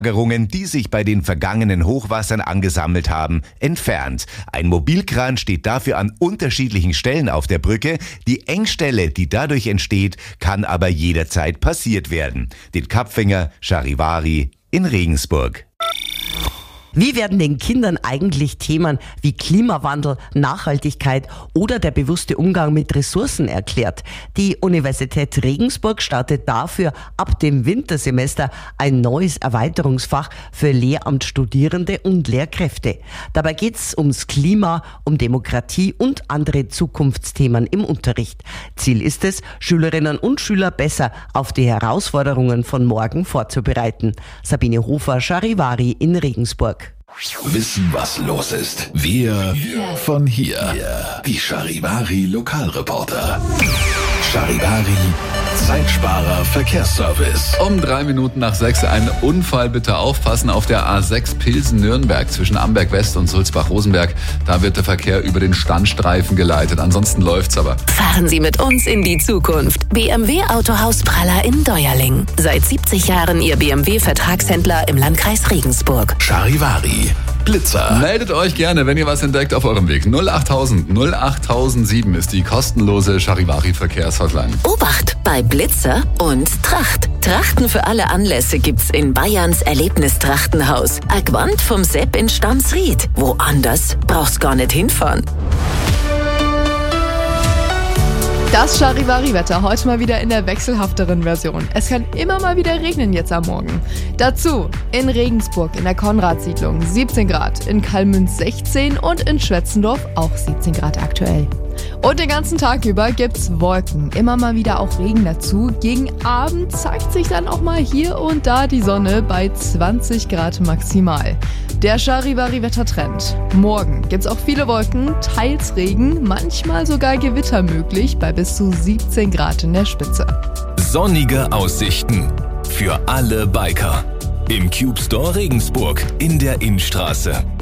Lagerungen, die sich bei den vergangenen Hochwassern angesammelt haben, entfernt. Ein Mobilkran steht dafür an unterschiedlichen Stellen auf der Brücke. Die Engstelle, die dadurch entsteht, kann aber jederzeit passiert werden. Den Kapfinger Charivari in Regensburg. Wie werden den Kindern eigentlich Themen wie Klimawandel, Nachhaltigkeit oder der bewusste Umgang mit Ressourcen erklärt? Die Universität Regensburg startet dafür ab dem Wintersemester ein neues Erweiterungsfach für Lehramtsstudierende und Lehrkräfte. Dabei geht's ums Klima, um Demokratie und andere Zukunftsthemen im Unterricht. Ziel ist es, Schülerinnen und Schüler besser auf die Herausforderungen von morgen vorzubereiten. Sabine Hofer, Charivari in Regensburg. Wissen, was los ist. Wir von hier. Die Charivari Lokalreporter. Charivari Zeitsparer Verkehrsservice. Um 6:03 ein Unfall, bitte aufpassen, auf der A6 Pilsen-Nürnberg zwischen Amberg West und Sulzbach-Rosenberg. Da wird der Verkehr über den Standstreifen geleitet. Ansonsten läuft's aber. Fahren Sie mit uns in die Zukunft. BMW Autohaus Praller in Deuerling. Seit 70 Jahren Ihr BMW-Vertragshändler im Landkreis Regensburg. Charivari Blitzer. Meldet euch gerne, wenn ihr was entdeckt auf eurem Weg. 08000 08007 ist die kostenlose Charivari-Verkehrshotline. Obacht bei Blitzer und Tracht. Trachten für alle Anlässe gibt's in Bayerns Erlebnistrachtenhaus. A Gewand vom Sepp in Stamsried. Woanders brauchst gar nicht hinfahren. Das Charivari-Wetter heute mal wieder in der wechselhafteren Version. Es kann immer mal wieder regnen jetzt am Morgen. Dazu in Regensburg in der Konrad-Siedlung 17 Grad, in Kallmünz 16 und in Schwetzendorf auch 17 Grad aktuell. Und den ganzen Tag über gibt's Wolken, immer mal wieder auch Regen dazu. Gegen Abend zeigt sich dann auch mal hier und da die Sonne bei 20 Grad maximal. Der Charivari-Wettertrend. Morgen gibt's auch viele Wolken, teils Regen, manchmal sogar Gewitter möglich bei bis zu 17 Grad in der Spitze. Sonnige Aussichten für alle Biker. Im Cube Store Regensburg in der Innstraße.